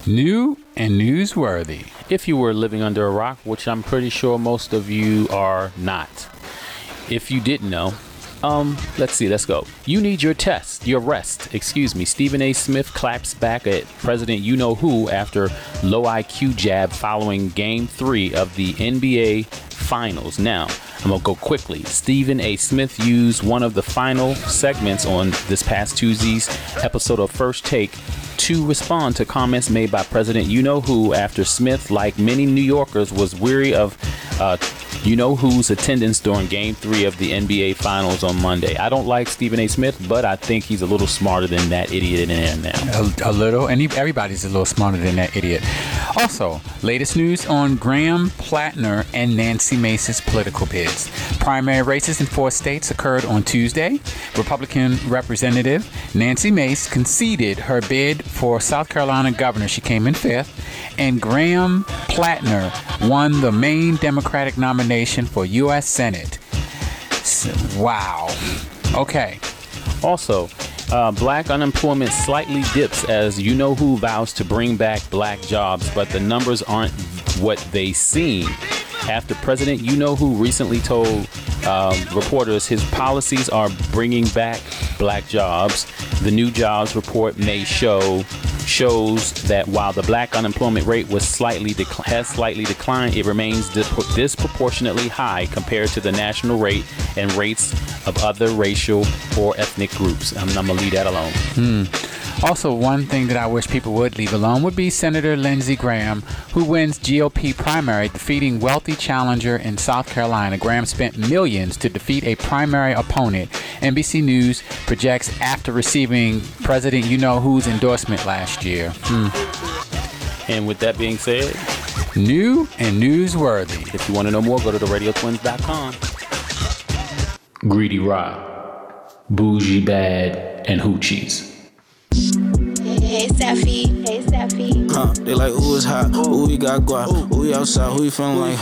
New and newsworthy. If you were living under a rock, which I'm pretty sure most of you are not. If you didn't know, let's go. You need your rest. Stephen A. Smith claps back at President You-Know-Who after low IQ jab following Game 3 of the NBA Finals. Now, I'm going to go quickly. Stephen A. Smith used one of the final segments on this past Tuesday's episode of First Take to respond to comments made by President You-Know-Who after Smith, like many New Yorkers, was weary of You-Know-Who's attendance during Game 3 of the NBA Finals on Monday. I don't like Stephen A. Smith, but I think he's a little smarter than that idiot in there now. A little, and everybody's a little smarter than that idiot. Also, latest news on Graham Plattner and Nancy Mace's political bids. Primary races in 4 states occurred on Tuesday. Republican Representative Nancy Mace conceded her bid for South Carolina governor. She came in 5th. And Graham Plattner won the main Democratic nomination for U.S. Senate. Wow. Okay. Also, black unemployment slightly dips as You-Know-Who vows to bring back black jobs, but the numbers aren't what they seem. After President You-Know-Who recently told reporters his policies are bringing back black jobs, the new jobs report may shows that while the black unemployment rate has slightly declined, it remains disproportionately high compared to the national rate and rates of other racial or ethnic groups. I'm going to leave that alone. Also, one thing that I wish people would leave alone would be Senator Lindsey Graham, who wins GOP primary, defeating wealthy challenger in South Carolina. Graham spent millions to defeat a primary opponent. NBC News projects after receiving President You-Know-Who's endorsement last year. And with that being said, new and newsworthy. If you want to know more, go to theradiotwins.com. Greedy Rock, Bougie Bad, and Hoochies. Hey Steffi. They like, ooh, it's hot. Ooh, we got guap. Ooh, we outside. Who you feeling like?